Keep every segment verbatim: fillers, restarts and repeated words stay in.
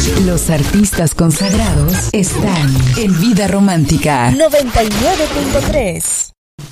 Los artistas consagrados están en Vida Romántica noventa y nueve punto tres.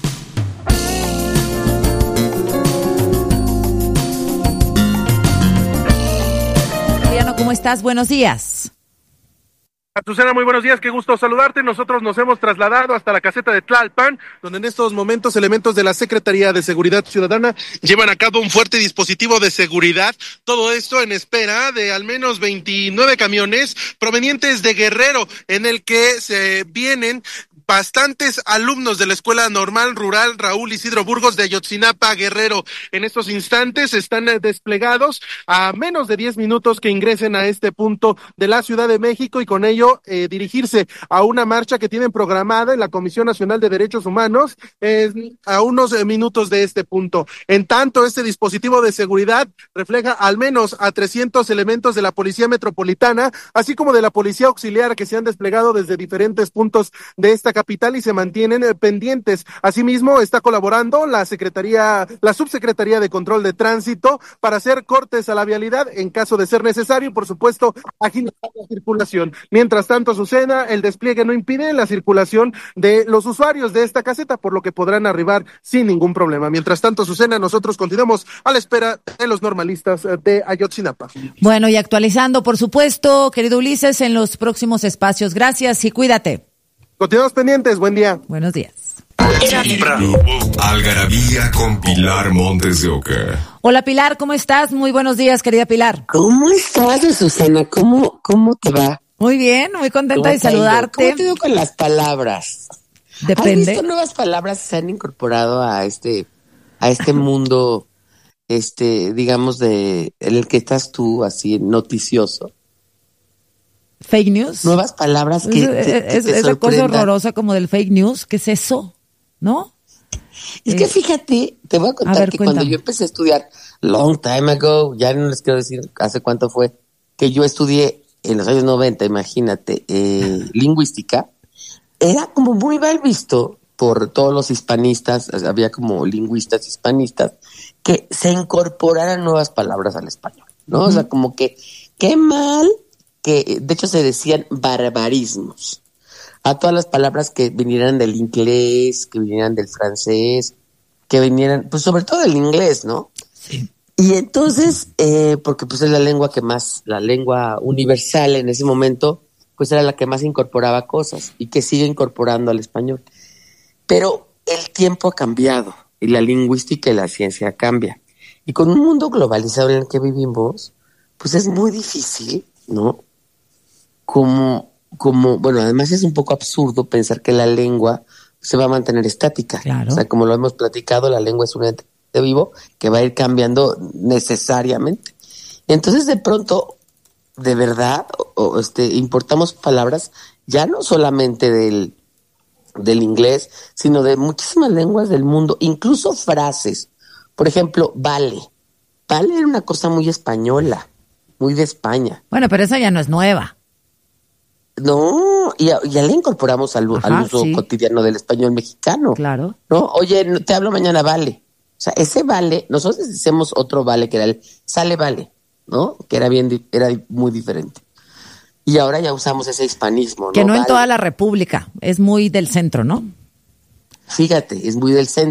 Adriano, ¿cómo estás? Buenos días. Azucena, muy buenos días, qué gusto saludarte. Nosotros nos hemos trasladado hasta la caseta de Tlalpan, donde en estos momentos elementos de la Secretaría de Seguridad Ciudadana llevan a cabo un fuerte dispositivo de seguridad. Todo esto en espera de al menos veintinueve camiones provenientes de Guerrero, en el que se vienen bastantes alumnos de la Escuela Normal Rural Raúl Isidro Burgos de Ayotzinapa, Guerrero. En estos instantes están desplegados a menos de diez minutos que ingresen a este punto de la Ciudad de México y con ello eh, dirigirse a una marcha que tienen programada en la Comisión Nacional de Derechos Humanos eh, a unos eh, minutos de este punto. En tanto, este dispositivo de seguridad refleja al menos a trescientos elementos de la Policía Metropolitana, así como de la Policía Auxiliar que se han desplegado desde diferentes puntos de esta capital y se mantienen eh, pendientes. Asimismo, está colaborando la Secretaría, la Subsecretaría de Control de Tránsito para hacer cortes a la vialidad en caso de ser necesario y, por supuesto, agilizar la circulación. Mientras tanto, Azucena, el despliegue no impide la circulación de los usuarios de esta caseta, por lo que podrán arribar sin ningún problema. Mientras tanto, Azucena, nosotros continuamos a la espera de los normalistas de Ayotzinapa. Bueno, y actualizando, por supuesto, querido Ulises, en los próximos espacios. Gracias y cuídate. Continuamos pendientes, buen día. Buenos días. Algarabía con Pilar Montes de Oca. Hola Pilar, ¿cómo estás? Muy buenos días, querida Pilar. ¿Cómo estás, Susana? ¿Cómo, cómo te va? Muy bien, muy contenta de saludarte. ¿Cómo te digo con las palabras? Depende. ¿Has visto nuevas palabras que se han incorporado a este, a este mundo, este, digamos, de en el que estás tú, así, noticioso? Fake news. Nuevas palabras que es, te, es, que te es la cosa sorprendan. horrorosa como del fake news. ¿Qué es eso? ¿No? Es eh, que fíjate, te voy a contar a ver, que cuéntame. cuando yo empecé a estudiar, long time ago, ya no les quiero decir hace cuánto fue, que yo estudié en los años noventa, imagínate, eh, lingüística, era como muy mal visto por todos los hispanistas, había como lingüistas hispanistas, que se incorporaran nuevas palabras al español, ¿no? Uh-huh. O sea, como que, qué mal, que de hecho se decían barbarismos a todas las palabras que vinieran del inglés, que vinieran del francés, que vinieran, pues sobre todo del inglés, ¿no? Sí. Y entonces, eh, porque pues es la lengua que más, la lengua universal en ese momento, pues era la que más incorporaba cosas y que sigue incorporando al español. Pero el tiempo ha cambiado y la lingüística y la ciencia cambia. Y con un mundo globalizado en el que vivimos, pues es muy difícil, ¿no? Como, como, bueno, además es un poco absurdo pensar que la lengua se va a mantener estática. Claro. O sea, como lo hemos platicado, la lengua es un ente vivo que va a ir cambiando necesariamente. Entonces, de pronto, de verdad, o, o, este, importamos palabras ya no solamente del, del inglés, sino de muchísimas lenguas del mundo, incluso frases. Por ejemplo, vale. Vale era una cosa muy española, muy de España. Bueno, pero esa ya no es nueva. No, ya, ya le incorporamos al, Ajá, al uso sí. cotidiano del español mexicano. Claro. ¿No? Oye, te hablo mañana, vale. O sea, ese vale, nosotros decíamos otro vale que era el sale vale, ¿no? Que era bien, era muy diferente. Y ahora ya usamos ese hispanismo, ¿no? Que no en vale. toda la República, es muy del centro, ¿no? Fíjate, es muy del centro.